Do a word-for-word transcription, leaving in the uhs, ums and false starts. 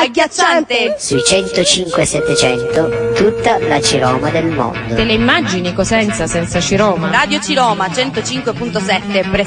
agghiacciante. Sui centocinque settecento, tutta la Ciroma del mondo. Te le immagini Cosenza senza Ciroma? Radio Ciroma centocinque punto sette